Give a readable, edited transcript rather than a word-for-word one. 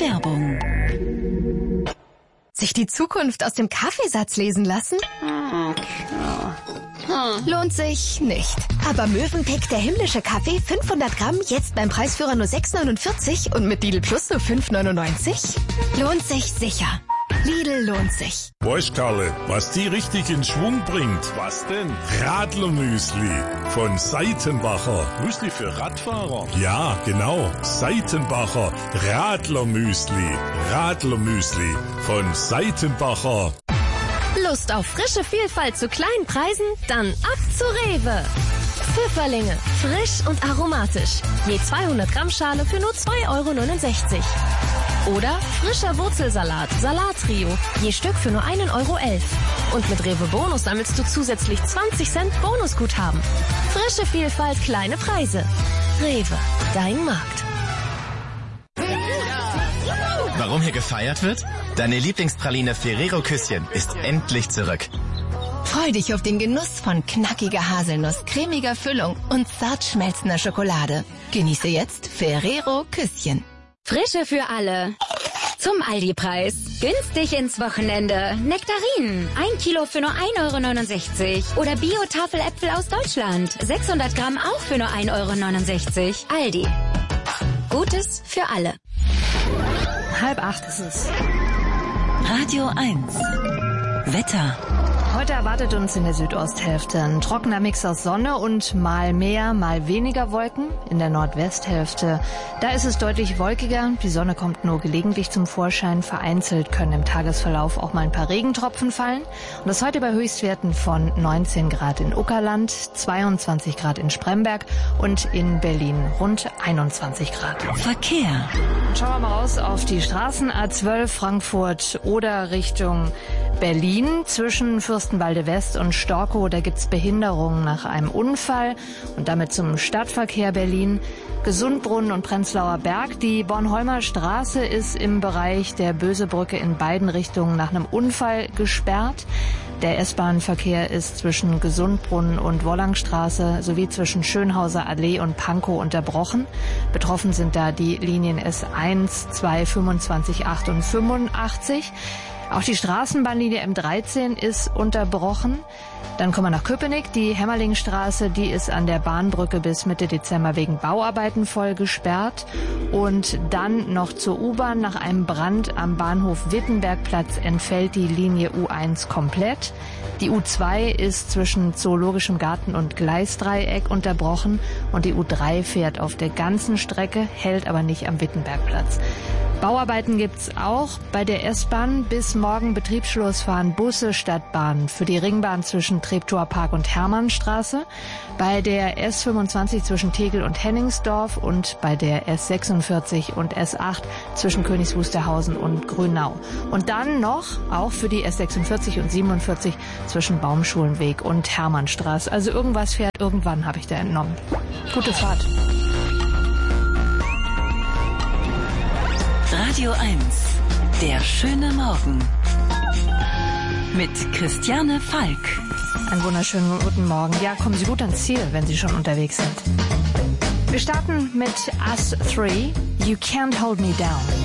Werbung. Sich die Zukunft aus dem Kaffeesatz lesen lassen? Lohnt sich nicht. Aber Mövenpick, der himmlische Kaffee, 500 Gramm, jetzt beim Preisführer nur 6,49 und mit Lidl Plus nur 5,99? Lohnt sich sicher. Lidl lohnt sich. Weißt, Karle, was die richtig in Schwung bringt? Was denn? Radlermüsli von Seitenbacher. Müsli für Radfahrer? Ja, genau. Seitenbacher Radlermüsli. Radlermüsli von Seitenbacher. Lust auf frische Vielfalt zu kleinen Preisen? Dann ab zu Rewe. Pfifferlinge, frisch und aromatisch. Je 200 Gramm Schale für nur 2,69 €. Oder frischer Wurzelsalat, Salattrio, je Stück für nur 1,11 €. Und mit Rewe Bonus sammelst du zusätzlich 20 Cent Bonusguthaben. Frische Vielfalt, kleine Preise. Rewe, dein Markt. Warum hier gefeiert wird? Deine Lieblingspraline Ferrero Küsschen ist endlich zurück. Freu dich auf den Genuss von knackiger Haselnuss, cremiger Füllung und zart schmelzender Schokolade. Genieße jetzt Ferrero Küsschen. Frische für alle. Zum Aldi-Preis. Günstig ins Wochenende. Nektarinen. 1 Kilo für nur 1,69 €. Oder Bio-Tafeläpfel aus Deutschland. 600 Gramm auch für nur 1,69 €. Aldi. Gutes für alle. 7:30 ist es. Radio 1. Wetter. Heute erwartet uns in der Südosthälfte ein trockener Mix aus Sonne und mal mehr, mal weniger Wolken. In der Nordwesthälfte, da ist es deutlich wolkiger. Die Sonne kommt nur gelegentlich zum Vorschein. Vereinzelt können im Tagesverlauf auch mal ein paar Regentropfen fallen. Und das heute bei Höchstwerten von 19 Grad in Uckerland, 22 Grad in Spremberg und in Berlin rund 21 Grad. Verkehr. Schauen wir mal raus auf die Straßen. A12 Frankfurt oder Richtung Berlin zwischen Fürstenwalde West und Storkow. Da gibt's Behinderungen nach einem Unfall und damit zum Stadtverkehr Berlin. Gesundbrunnen und Prenzlauer Berg. Die Bornholmer Straße ist im Bereich der Bösebrücke in beiden Richtungen nach einem Unfall gesperrt. Der S-Bahn-Verkehr ist zwischen Gesundbrunnen und Wollangstraße sowie zwischen Schönhauser Allee und Pankow unterbrochen. Betroffen sind da die Linien S1, 2, 25, 8 und 85. Auch die Straßenbahnlinie M13 ist unterbrochen. Dann kommen wir nach Köpenick. Die Hämmerlingstraße, die ist an der Bahnbrücke bis Mitte Dezember wegen Bauarbeiten voll gesperrt. Und dann noch zur U-Bahn. Nach einem Brand am Bahnhof Wittenbergplatz entfällt die Linie U1 komplett. Die U2 ist zwischen Zoologischem Garten und Gleisdreieck unterbrochen. Und die U3 fährt auf der ganzen Strecke, hält aber nicht am Wittenbergplatz. Bauarbeiten gibt's auch bei der S-Bahn. Bis morgen Betriebsschluss fahren Busse statt Bahn für die Ringbahn zwischen Treptower Park und Hermannstraße, bei der S25 zwischen Tegel und Henningsdorf und bei der S46 und S8 zwischen Königs Wusterhausen und Grünau. Und dann noch auch für die S46 und 47 zwischen Baumschulenweg und Hermannstraße. Also irgendwas fährt irgendwann, habe ich da entnommen. Gute Fahrt. Radio 1. Der schöne Morgen. Mit Christiane Falk. Einen wunderschönen guten Morgen. Ja, kommen Sie gut ans Ziel, wenn Sie schon unterwegs sind. Wir starten mit Us 3. You Can't Hold Me Down.